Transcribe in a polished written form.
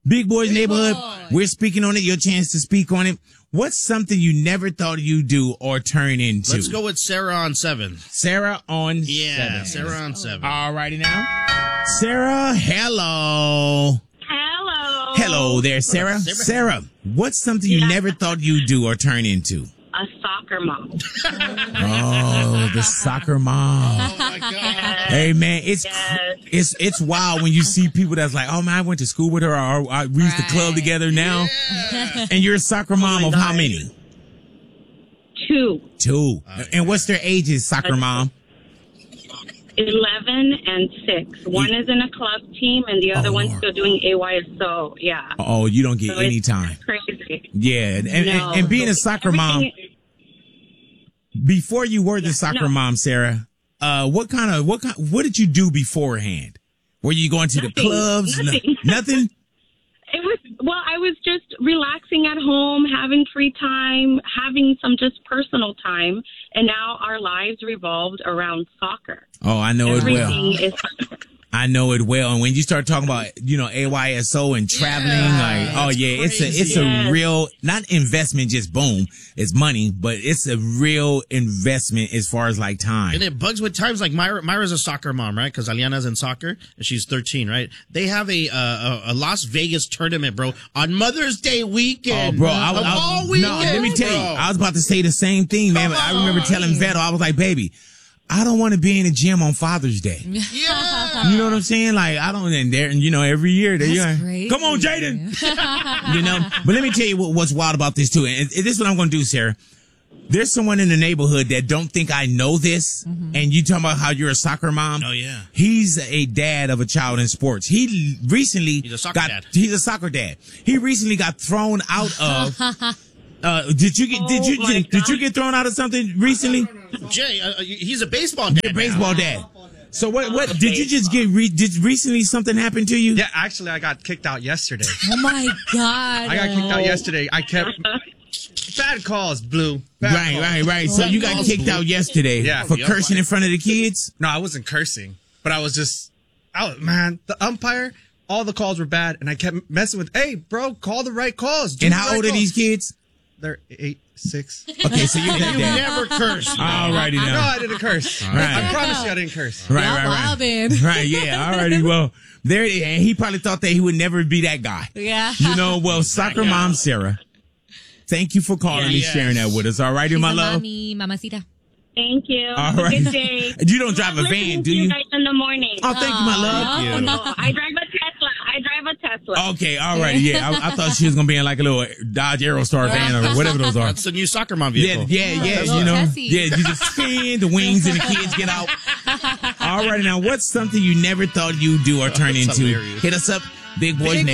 Big Boys Neighborhood. Boy. We're speaking on it. Your chance to speak on it. What's something you never thought you'd do or turn into? Let's go with Sarah on 7. Sarah on 7. Yeah, Sarah on 7. All righty now. Sarah, hello. Hello there, Sarah. Sarah, what's something you never thought you'd do or turn into? A soccer mom. Oh, the soccer mom. Oh, my God. Hey, man, it's wild when you see people that's like, oh, man, I went to school with her or we used to club together now. Yeah. And you're a soccer mom of how many? 2. 2. And what's their ages, soccer mom? 11 and 6. One is in a club team, and the other one's still doing AYSO. Yeah. Oh, you don't get So any it's time. Crazy. Yeah, and being a soccer mom, before you were the soccer mom, Sarah, what did you do beforehand? Were you going to the clubs? Nothing? I was just relaxing at home, having free time, having some just personal time, and now our lives revolved around soccer. Oh, I know it well. Everything is soccer. I know it well. And when you start talking about, AYSO and traveling, it's a real, not investment, just boom. It's money, but it's a real investment as far as like time. And it bugs with times like Myra's a soccer mom, right? Because Aliana's in soccer and she's 13, right? They have a Las Vegas tournament, bro, on Mother's Day weekend. Oh, bro. All weekend. No, let me tell you, I was about to say the same thing, man. I remember telling Vettel, I was like, baby, I don't want to be in the gym on Father's Day. Yeah. You know what I'm saying? Like, I don't, and there, every year That's crazy. Come on, Jaden. But let me tell you what's wild about this too. And this is what I'm going to do, Sarah. There's someone in the neighborhood that don't think I know this. Mm-hmm. And you talking about how you're a soccer mom. Oh, yeah. He's a dad of a child in sports. He's a soccer dad. He recently got thrown out of, did you get thrown out of something recently? Jay, he's a baseball dad. Baseball dad. So what did you just get? Did recently something happen to you? Yeah, actually, I got kicked out yesterday. Oh my God! I got kicked out yesterday. I kept bad calls, Blue. Right. So you got kicked out yesterday for cursing in front of the kids? No, I wasn't cursing, but I was just, the umpire. All the calls were bad, and I kept messing with. Hey, bro, call the right calls. And how old are these kids? They're 8, 6. Okay, so you're that dad. Never cursed. Alrighty now. No, I didn't curse. Right. I promise you I didn't curse. Right. Right, yeah. Alrighty, well, and he probably thought that he would never be that guy. Yeah. Soccer mom Sarah, thank you for calling and sharing that with us. Alrighty, my love. Mommy, mamacita. Thank you. All right. Good day. You don't drive a van, do you? You guys in the morning. Oh, thank you, my love. No, I drive a Tesla. Okay, all right, yeah. I thought she was gonna be in like a little Dodge Aerostar van or whatever those are. That's the new soccer mom vehicle. Yeah. You just spin the wings and the kids get out. All right, now what's something you never thought you'd do or turn into? Hilarious. Hit us up, Big Boys Neighborhood.